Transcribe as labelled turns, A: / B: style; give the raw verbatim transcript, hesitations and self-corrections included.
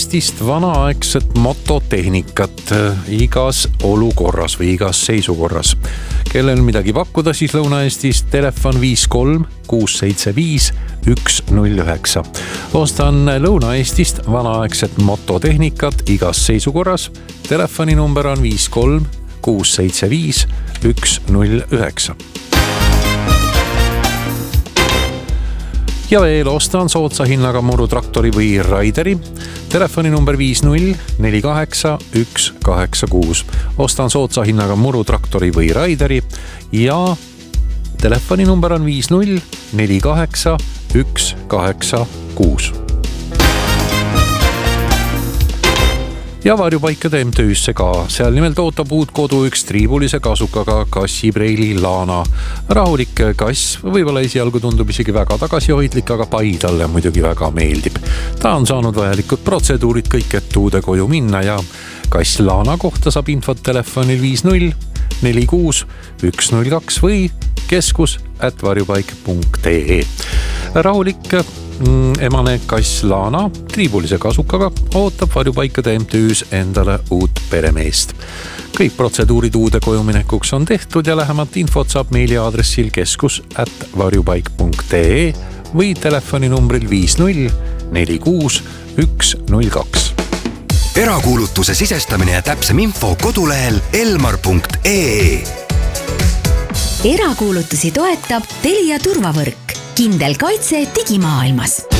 A: Lõuna-Eestist vanaaegset mototehnikat igas olukorras või igas seisukorras. Kellel midagi pakkuda, siis Lõuna-Eestist telefon viis kolm kuus seitse viis üks null üheksa. Ostan Lõuna-Eestist vanaaegset mototehnikat igas seisukorras. Telefoninumber on viis kolm kuus seitse viis üks null üheksa. Ja veel ostan soodsa hinnaga murutraktori või raideri. Telefoninumber viis null neli kaheksa üks kaheksa kuus. Ostan soodsa hinnaga murutraktori või raideri ja telefoninumber on viis null neli kaheksa üks kaheksa kuus. Ja varjupaikade M T Üsse ka. Seal nimelt ootab uut kodu üks triibulise kasukaga kassipreili Lana. Rahulik kass, võib-olla esialgu tundub isegi väga tagasihoidlik, aga pai talle muidugi väga meeldib. Ta on saanud vajalikud protseduurid kõik, et uude koju minna ja kass Lana kohta saab infot telefonil viis null neli kuus üks null kaks või keskus at varjupaik punkt ee. Rahulik emane kass Lana triibulise kasukaga ootab varjupaikade M T Üs endale uut peremeest. Kõik protseduurid uude koju minekuks on tehtud ja lähemat infot saab meiliaadressil keskus at varjupaik punkt ee või telefoninumbril viis null neli kuus üks null kaks.
B: Erakuulutuse sisestamine ja täpsem info kodulehel elmar punkt ee.
C: Erakuulutusi toetab Telia turvavõrk. Kindel kaitse digimaailmas.